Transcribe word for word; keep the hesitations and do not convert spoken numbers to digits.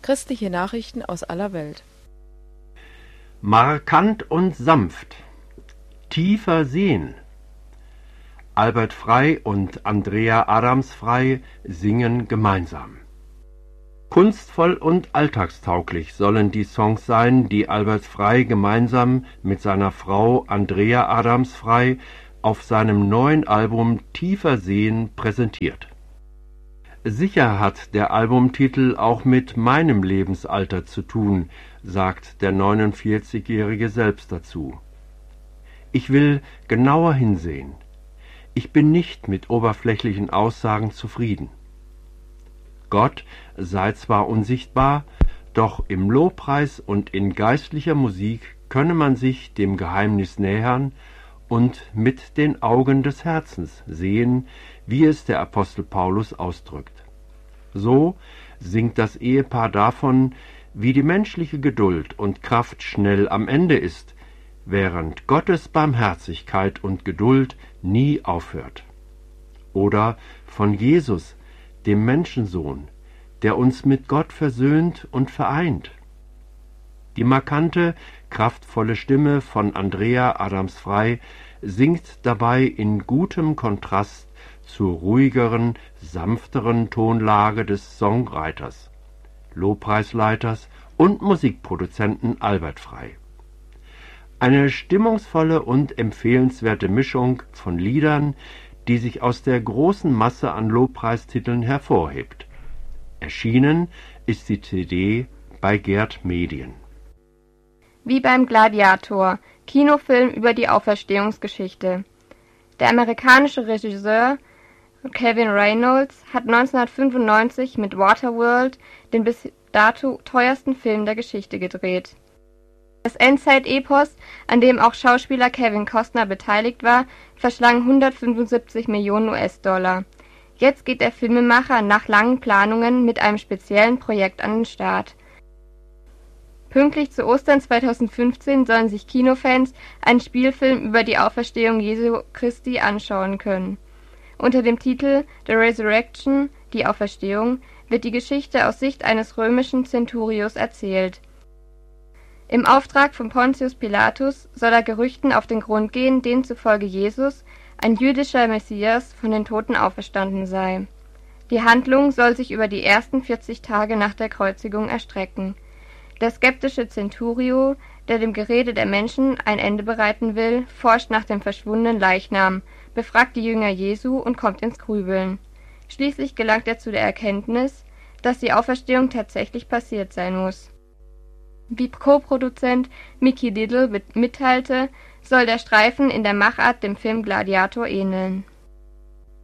Christliche Nachrichten aus aller Welt. Markant und sanft. Tiefer sehen. Albert Frey und Andrea Adams-Frey singen gemeinsam. Kunstvoll und alltagstauglich sollen die Songs sein, die Albert Frey gemeinsam mit seiner Frau Andrea Adams-Frey auf seinem neuen Album Tiefer sehen präsentiert. Sicher hat der Albumtitel auch mit meinem Lebensalter zu tun, sagt der neunundvierzigjährige selbst dazu. Ich will genauer hinsehen. Ich bin nicht mit oberflächlichen Aussagen zufrieden. Gott sei zwar unsichtbar, doch im Lobpreis und in geistlicher Musik könne man sich dem Geheimnis nähern und mit den Augen des Herzens sehen, wie es der Apostel Paulus ausdrückt. So singt das Ehepaar davon, wie die menschliche Geduld und Kraft schnell am Ende ist, während Gottes Barmherzigkeit und Geduld nie aufhört. Oder von Jesus, dem Menschensohn, der uns mit Gott versöhnt und vereint. Die markante, kraftvolle Stimme von Andrea Adams-Frey singt dabei in gutem Kontrast zur ruhigeren, sanfteren Tonlage des Songwriters, Lobpreisleiters und Musikproduzenten Albert Frey. Eine stimmungsvolle und empfehlenswerte Mischung von Liedern, die sich aus der großen Masse an Lobpreistiteln hervorhebt. Erschienen ist die C D bei Gerd Medien. Wie beim Gladiator, Kinofilm über die Auferstehungsgeschichte. Der amerikanische Regisseur Kevin Reynolds hat neunzehnhundertfünfundneunzig mit Waterworld den bis dato teuersten Film der Geschichte gedreht. Das Endzeit-Epos, an dem auch Schauspieler Kevin Costner beteiligt war, verschlang hundertfünfundsiebzig Millionen US-Dollar. Jetzt geht der Filmemacher nach langen Planungen mit einem speziellen Projekt an den Start. Pünktlich zu Ostern zweitausendfünfzehn sollen sich Kinofans einen Spielfilm über die Auferstehung Jesu Christi anschauen können. Unter dem Titel The Resurrection, die Auferstehung, wird die Geschichte aus Sicht eines römischen Centurios erzählt. Im Auftrag von Pontius Pilatus soll er Gerüchten auf den Grund gehen, denen zufolge Jesus, ein jüdischer Messias, von den Toten auferstanden sei. Die Handlung soll sich über die ersten vierzig Tage nach der Kreuzigung erstrecken. Der skeptische Centurio, der dem Gerede der Menschen ein Ende bereiten will, forscht nach dem verschwundenen Leichnam, befragt die Jünger Jesu und kommt ins Grübeln. Schließlich gelangt er zu der Erkenntnis, dass die Auferstehung tatsächlich passiert sein muss. Wie Co-Produzent Mickey Diddle mitteilte, soll der Streifen in der Machart dem Film Gladiator ähneln.